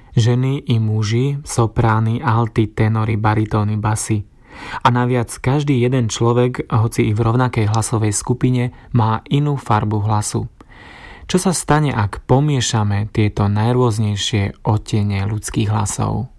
Ženy i muži, soprány, alty, tenory, baritóny, basy. A naviac každý jeden človek, hoci i v rovnakej hlasovej skupine, má inú farbu hlasu. Čo sa stane, ak pomiešame tieto najrôznejšie odtiene ľudských hlasov?